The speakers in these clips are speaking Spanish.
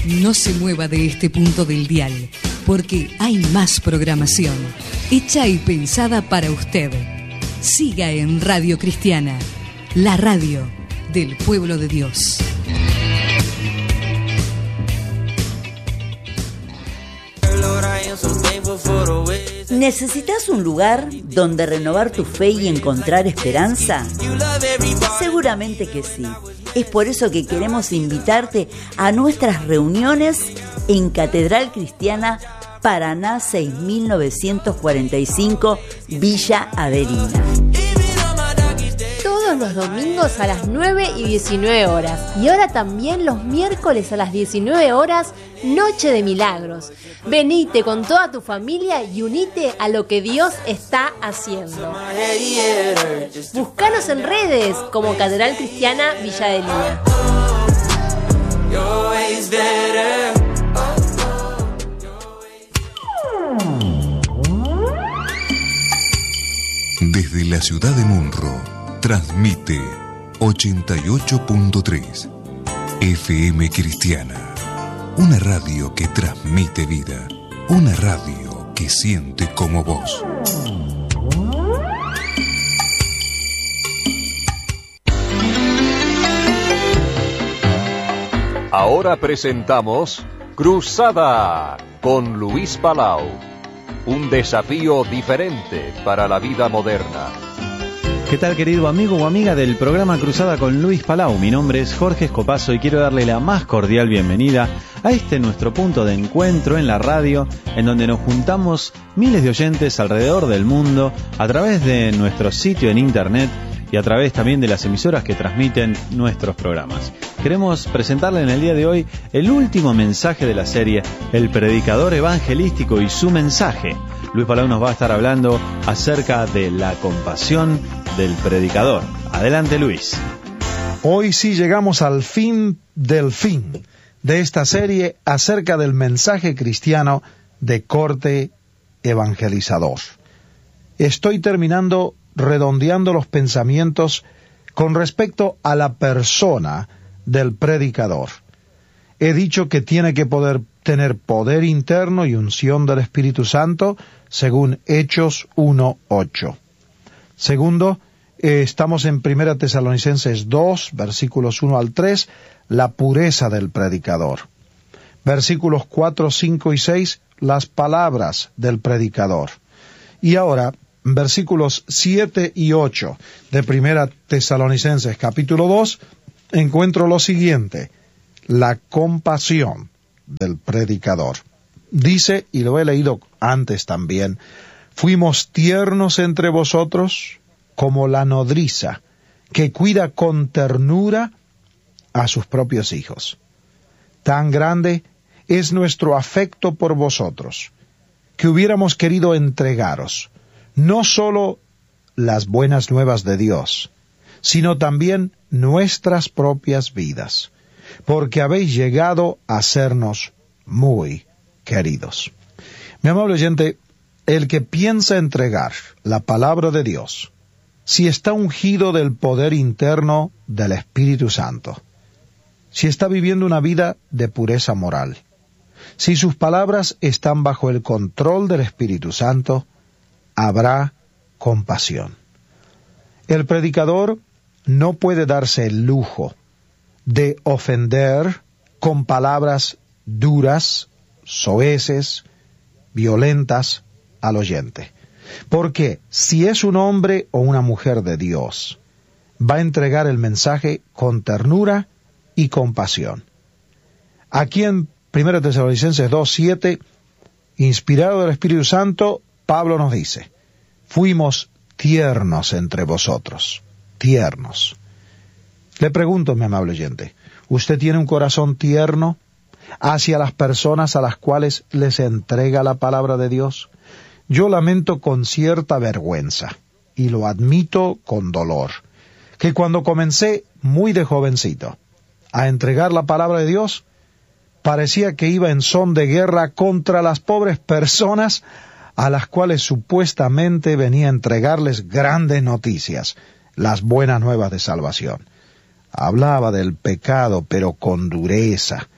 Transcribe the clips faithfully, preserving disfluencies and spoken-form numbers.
No se mueva de este punto del dial, porque hay más programación, hecha y pensada para usted. Siga en Radio Cristiana, la radio del pueblo de Dios. ¿Necesitas un lugar donde renovar tu fe y encontrar esperanza? Seguramente que sí. Es por eso que queremos invitarte a nuestras reuniones en Catedral Cristiana Paraná seis mil novecientos cuarenta y cinco, Villa Averina. Todos los domingos a las nueve y diecinueve horas. Y ahora también los miércoles a las diecinueve horas, Noche de Milagros. Venite con toda tu familia y unite a lo que Dios está haciendo. Búscanos en redes como Catedral Cristiana Villa Adelina. Desde la ciudad de Munro, transmite ochenta y ocho punto tres F M Cristiana, una radio que transmite vida, una radio que siente como vos. Ahora presentamos Cruzada con Luis Palau, un desafío diferente para la vida moderna. ¿Qué tal, querido amigo o amiga del programa Cruzada con Luis Palau? Mi nombre es Jorge Escopazo y quiero darle la más cordial bienvenida a este nuestro punto de encuentro en la radio, en donde nos juntamos miles de oyentes alrededor del mundo a través de nuestro sitio en internet y a través también de las emisoras que transmiten nuestros programas. Queremos presentarle en el día de hoy el último mensaje de la serie El Predicador Evangelístico y su mensaje. Luis Palau nos va a estar hablando acerca de la compasión del predicador. Adelante, Luis. Hoy sí llegamos al fin del fin de esta serie acerca del mensaje cristiano de corte evangelizador. Estoy terminando redondeando los pensamientos con respecto a la persona del predicador. He dicho que tiene que poder tener poder interno y unción del Espíritu Santo, según Hechos uno ocho. Segundo, eh, estamos en Primera Tesalonicenses dos, versículos uno al tres, la pureza del predicador. Versículos cuatro, cinco y seis, las palabras del predicador. Y ahora, versículos siete y ocho de Primera Tesalonicenses capítulo dos, encuentro lo siguiente: la compasión del predicador. Dice, y lo he leído antes también, fuimos tiernos entre vosotros como la nodriza que cuida con ternura a sus propios hijos. Tan grande es nuestro afecto por vosotros, que hubiéramos querido entregaros no sólo las buenas nuevas de Dios, sino también nuestras propias vidas, porque habéis llegado a sernos muy queridos. Mi amable oyente, el que piensa entregar la palabra de Dios, si está ungido del poder interno del Espíritu Santo, si está viviendo una vida de pureza moral, si sus palabras están bajo el control del Espíritu Santo, habrá compasión. El predicador no puede darse el lujo de ofender con palabras duras, soeces, violentas al oyente. Porque si es un hombre o una mujer de Dios, va a entregar el mensaje con ternura y compasión. Aquí en Primera Tesalonicenses dos siete, inspirado del Espíritu Santo, Pablo nos dice, fuimos tiernos entre vosotros, tiernos. Le pregunto, mi amable oyente, ¿usted tiene un corazón tierno hacia las personas a las cuales les entrega la palabra de Dios? Yo lamento con cierta vergüenza, y lo admito con dolor, que cuando comencé muy de jovencito a entregar la palabra de Dios, parecía que iba en son de guerra contra las pobres personas a las cuales supuestamente venía a entregarles grandes noticias, las buenas nuevas de salvación. Hablaba del pecado, pero con dureza.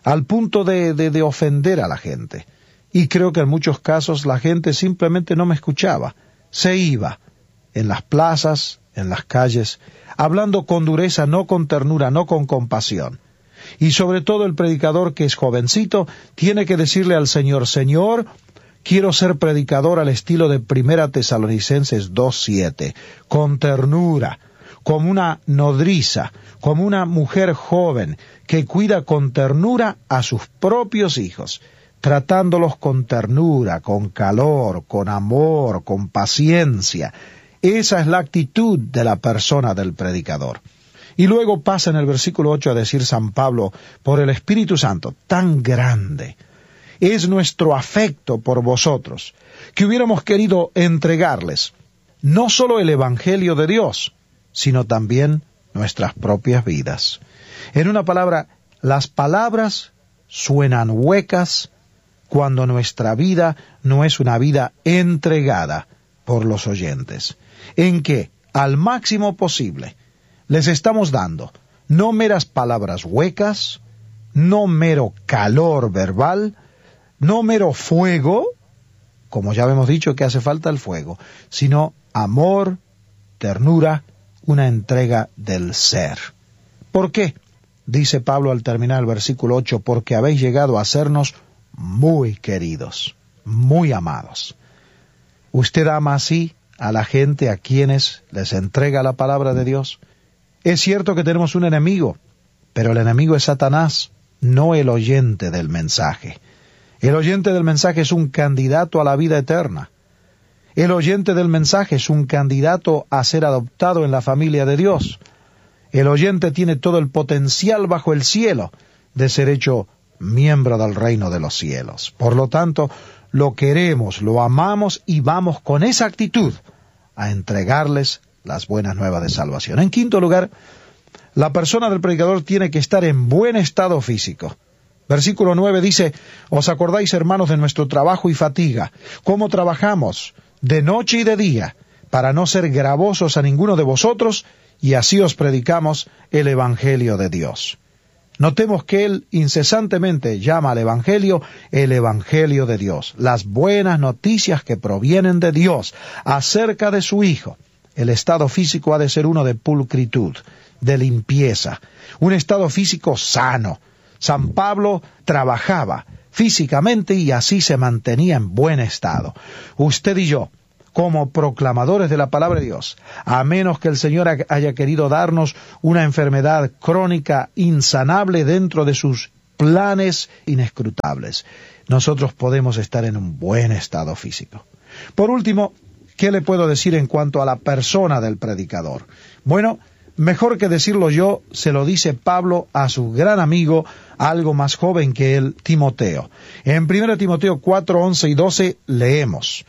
al punto de, de, de ofender a la gente. Y creo que en muchos casos la gente simplemente no me escuchaba. Se iba en las plazas, en las calles, hablando con dureza, no con ternura, no con compasión. Y sobre todo el predicador que es jovencito tiene que decirle al Señor: Señor, quiero ser predicador al estilo de Primera Tesalonicenses dos siete, con ternura, como una nodriza, como una mujer joven que cuida con ternura a sus propios hijos, tratándolos con ternura, con calor, con amor, con paciencia. Esa es la actitud de la persona del predicador. Y luego pasa en el versículo ocho a decir San Pablo: por el Espíritu Santo, tan grande es nuestro afecto por vosotros, que hubiéramos querido entregarles no solo el Evangelio de Dios, sino también nuestras propias vidas. En una palabra, las palabras suenan huecas cuando nuestra vida no es una vida entregada por los oyentes, en que, al máximo posible, les estamos dando no meras palabras huecas, no mero calor verbal, no mero fuego, como ya hemos dicho que hace falta el fuego, sino amor, ternura, una entrega del ser. ¿Por qué? Dice Pablo al terminar el versículo ocho, porque habéis llegado a sernos muy queridos, muy amados. ¿Usted ama así a la gente a quienes les entrega la palabra de Dios? Es cierto que tenemos un enemigo, pero el enemigo es Satanás, no el oyente del mensaje. El oyente del mensaje es un candidato a la vida eterna. El oyente del mensaje es un candidato a ser adoptado en la familia de Dios. El oyente tiene todo el potencial bajo el cielo de ser hecho miembro del reino de los cielos. Por lo tanto, lo queremos, lo amamos y vamos con esa actitud a entregarles las buenas nuevas de salvación. En quinto lugar, la persona del predicador tiene que estar en buen estado físico. Versículo nueve dice: os acordáis, hermanos, de nuestro trabajo y fatiga, cómo trabajamos de noche y de día, para no ser gravosos a ninguno de vosotros, y así os predicamos el Evangelio de Dios. Notemos que él incesantemente llama al Evangelio el Evangelio de Dios, las buenas noticias que provienen de Dios acerca de su Hijo. El estado físico ha de ser uno de pulcritud, de limpieza, un estado físico sano. San Pablo trabajaba físicamente y así se mantenía en buen estado. Usted y yo, como proclamadores de la palabra de Dios, a menos que el Señor haya querido darnos una enfermedad crónica insanable dentro de sus planes inescrutables, nosotros podemos estar en un buen estado físico. Por último, ¿qué le puedo decir en cuanto a la persona del predicador? Bueno, mejor que decirlo yo, se lo dice Pablo a su gran amigo, algo más joven que él, Timoteo. En primera Timoteo cuatro, once y doce leemos: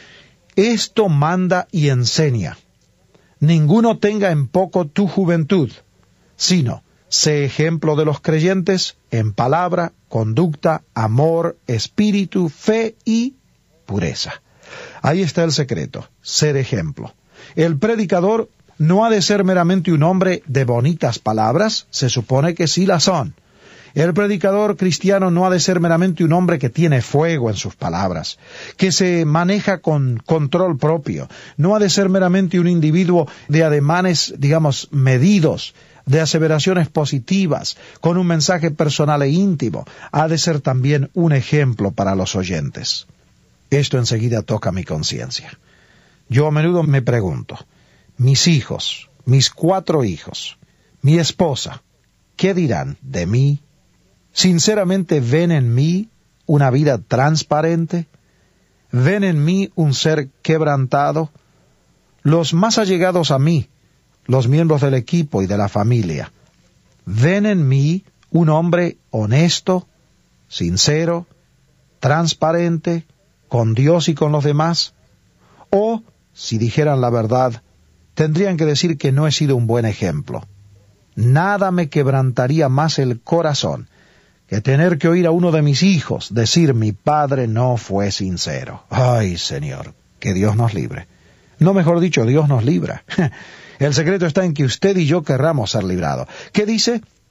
esto manda y enseña. Ninguno tenga en poco tu juventud, sino sé ejemplo de los creyentes en palabra, conducta, amor, espíritu, fe y pureza. Ahí está el secreto, ser ejemplo. El predicador no ha de ser meramente un hombre de bonitas palabras, se supone que sí las son. El predicador cristiano no ha de ser meramente un hombre que tiene fuego en sus palabras, que se maneja con control propio. No ha de ser meramente un individuo de ademanes, digamos, medidos, de aseveraciones positivas, con un mensaje personal e íntimo. Ha de ser también un ejemplo para los oyentes. Esto enseguida toca mi conciencia. Yo a menudo me pregunto, mis hijos, mis cuatro hijos, mi esposa, ¿qué dirán de mí? ¿Sinceramente ven en mí una vida transparente? ¿Ven en mí un ser quebrantado? Los más allegados a mí, los miembros del equipo y de la familia, ¿ven en mí un hombre honesto, sincero, transparente, con Dios y con los demás? O, si dijeran la verdad, tendrían que decir que no he sido un buen ejemplo. Nada me quebrantaría más el corazón que tener que oír a uno de mis hijos decir: mi padre no fue sincero. Ay, Señor, que Dios nos libre. No, mejor dicho, Dios nos libra. El secreto está en que usted y yo querramos ser librados. ¿Qué dice?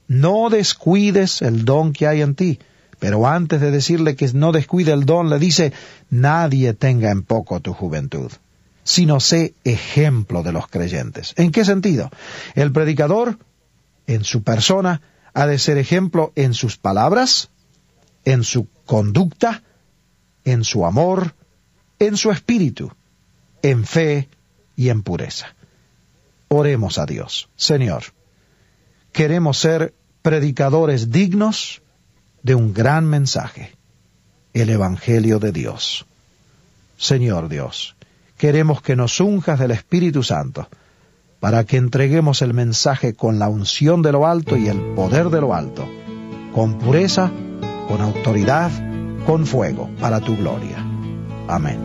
no descuides el don que hay en ti. Pero antes de decirle que no descuide el don, le dice, nadie tenga en poco tu juventud, sino sé ejemplo de los creyentes. ¿En qué sentido? El predicador, en su persona, ha de ser ejemplo en sus palabras, en su conducta, en su amor, en su espíritu, en fe y en pureza. Oremos a Dios. Señor, queremos ser predicadores dignos de un gran mensaje, el Evangelio de Dios. Señor Dios, queremos que nos unjas del Espíritu Santo, para que entreguemos el mensaje con la unción de lo alto y el poder de lo alto, con pureza, con autoridad, con fuego, para tu gloria. Amén.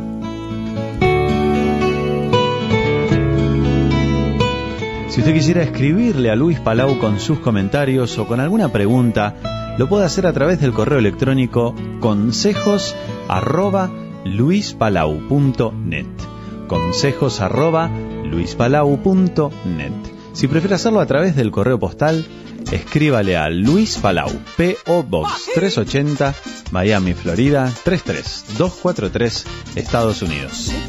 Si usted quisiera escribirle a Luis Palau con sus comentarios o con alguna pregunta, lo puede hacer a través del correo electrónico consejos arroba luispalau punto net. Consejos arroba luispalau punto net. Si prefiere hacerlo a través del correo postal, escríbale a Luis Palau, P O Box trescientos ochenta, Miami, Florida tres tres dos cuatro tres, Estados Unidos.